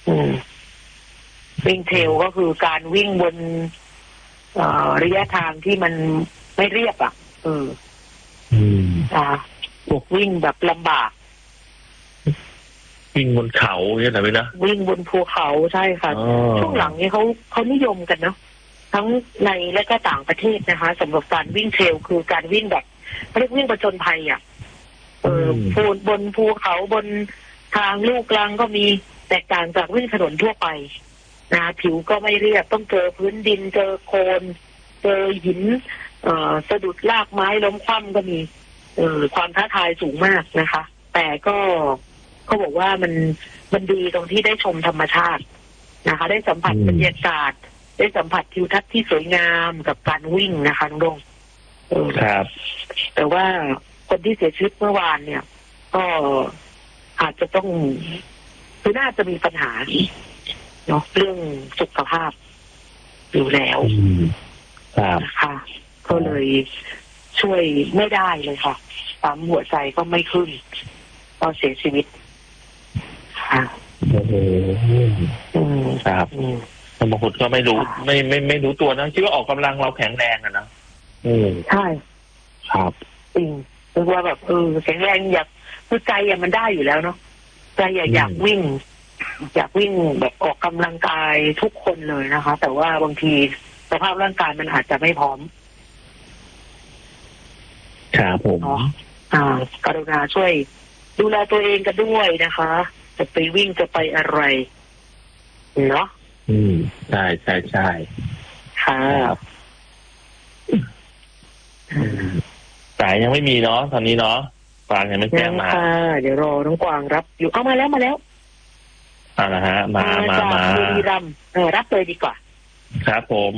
วิ่งเทรลก็คือการวิ่งบนระยะทางที่มันไม่เรียบวิ่งแบบลำบากวิ่งบนเขาเนี่ยนะพี่นะวิ่งบนภูเขาใช่ค่ะช่วงหลังนี้เขานิยมกันเนาะทั้งในและก็ต่างประเทศนะคะสำหรับการวิ่งเทรลคือการวิ่งแบบเรียกวิ่งผจญภัยบนภูเขาบนทางลูกรังก็มีแตกต่างจากวิ่งถนนทั่วไปนะผิวก็ไม่เรียบต้องเจอพื้นดินเจอโคลนเจอหินสะดุดรากไม้ล้มคว่ำก็มีความท้าทายสูงมากนะคะแต่ก็เขาบอกว่ามันดีตรงที่ได้ชมธรรมชาตินะคะได้สัมผัสบรรยากาศได้สัมผัสทิวทัศน์ที่สวยงามกับการวิ่งนะคะน้องดงครับแต่ว่าคนที่เสียชีวิตเมื่อวานเนี่ยก็อาจจะต้องคือน่าจะมีปัญหาเนาะเรื่องสุขภาพอยู่แล้วนะคะก็เลยช่วยไม่ได้เลยค่ะปั๊มหัวใจก็ไม่ขึ้นก็เสียชีวิตค่ะครับบางคนก็ไม่รู้ไม่รู้ตัวนะคิดว่าออกกำลังเราแข็งแรงอะนะใช่ครับจริงคือว่าแบบแข็งแรงอยากคือใจมันได้อยู่แล้วเนาะใจอยากวิ่งแบบออกกำลังกายทุกคนเลยนะคะแต่ว่าบางทีสภาพร่างกายมันอาจจะไม่พร้อมครับผมกรุณาช่วยดูแลตัวเองกันด้วยนะคะจะไปวิ่งจะไปอะไรเนาะใช่ใช่ใช่ค่ะสายยังไม่มีเนาะตอนนี้เนาะกวางยังไม่แจ้งมาเดี๋ยวรอน้องกวางรับอยู่เอามาแล้วนะฮะมาบุรีรัมย์รับเลยดีกว่าครับผม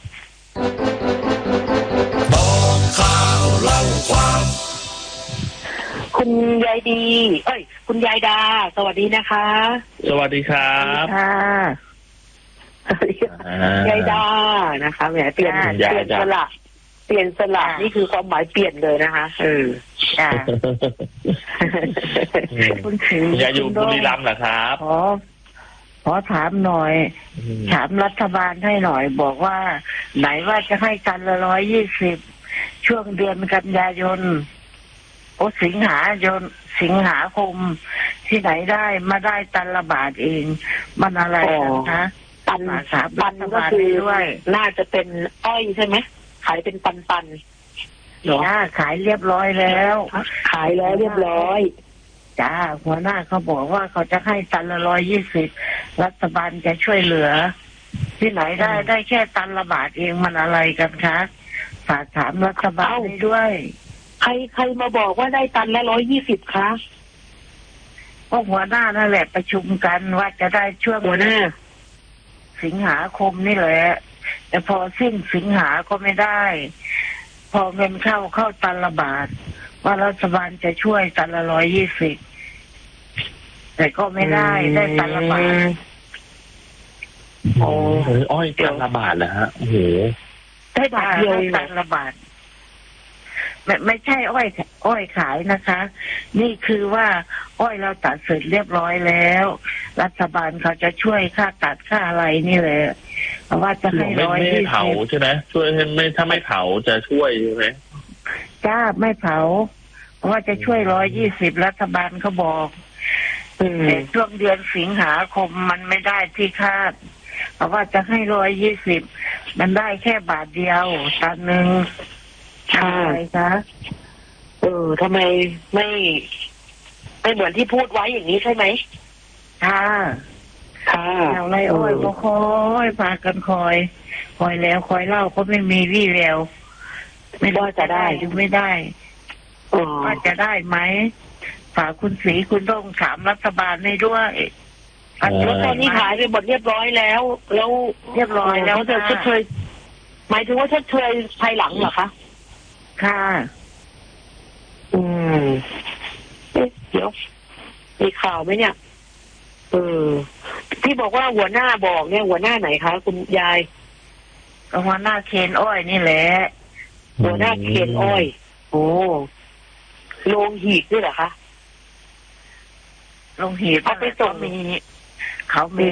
บอกข่าวเล่าความคุณยายดีคุณยายดาสวัสดีนะคะสวัสดีครับค่ะยายดานะคะแหมเปลี่ยนสละนี่คือความหมายเปลี่ยนเลยนะคะคุณยายอยู่บุรีรัมย์เหรอครับขอถามหน่อยถามรัฐบาลให้หน่อยบอกว่าไหนว่าจะให้กันละ120ช่วงเดือนกันยายนสิงหาคมที่ไหนได้มาได้ตันละบาทเองมันอะไรคะตันก็คือน่าจะเป็นอ้อยใช่ไหมขายเป็นปันขายเรียบร้อยแล้วขายแล้วเรียบร้อยจ้าหัวหน้าเขาบอกว่าเขาจะให้ตันละ120รัฐบาลจะช่วยเหลือที่ไหนได้แค่ตันละบาทเองมันอะไรกันคะฝากถามรัฐบาลด้วยใครมาบอกว่าได้ตันละ120คะก็หัวหน้านั่นแหละประชุมกันว่าจะได้ช่วงหัวหน้าสิงหาคมนี่แหละแต่พอสิ้นสิงหาก็ไม่ได้พอเงินเข้าตันละบาทว่ารัฐบาลจะช่วยตันละ120แต่ก็ไม่ได้ตันละบาทอ้อยตันละบาทนะฮะโอ้โหได้บาทเดียวตันละบาทไม่ใช่อ้อยขายนะคะนี่คือว่าอ้อยเราตัดเสร็จเรียบร้อยแล้วรัฐบาลเขาจะช่วยค่าตัดค่าอะไรนี่แหละว่าจะให้ไม่เผาใช่ไหมช่วยไม่ถ้าไม่เผาจะช่วยใช่ไหมจ้าไม่เผาว่าจะช่วย120รัฐบาลเขาบอกแต่ช่วงเดือนสิงหาคมมันไม่ได้ที่คาดเพราะว่าจะให้120มันได้แค่บาทเดียวตันนึงใช่คะทำไมไม่เหมือนที่พูดไว้อย่างนี้ใช่ไหมค่ะเอาไรอ้อยก็คอยพากันคอยแล้วคอยเล่าก็ไม่มีวี่แววไม่ว่าจะได้หรือไม่ได้ว่าจะได้ไหมฝากคุณศรีคุณต้องถามรัฐบาลให้ด้วยแล้วตอนนี้ขายไปหมดเรียบร้อยแล้วเรียบร้อยแล้วจะชดเชยหมายถึงว่าชดเชยภายหลังเหรอคะค่ะเดี๋ยวมีข่าวไหมเนี่ยที่บอกว่าหัวหน้าบอกเนี่ยหัวหน้าไหนคะคุณยายหัวหน้าเคนอ้อยนี่แหละหัวหน้าเคนอ้อยโอ้โรงหีบด้วยเหรอคะโรงหีบเอาไปส่งเขามี